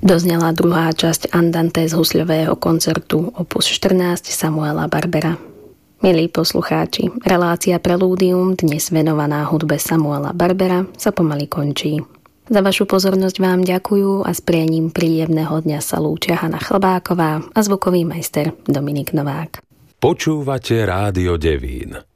Doznela druhá časť Andante z husľového koncertu opus 14 Samuela Barbera. Milí poslucháči, relácia Prelúdium, dnes venovaná hudbe Samuela Barbera, sa pomaly končí. Za vašu pozornosť vám ďakujú a s prianím príjemného dňa sa lúčia Hana Chlebáková a zvukový majster Dominik Novák. Počúvate Rádio Devín.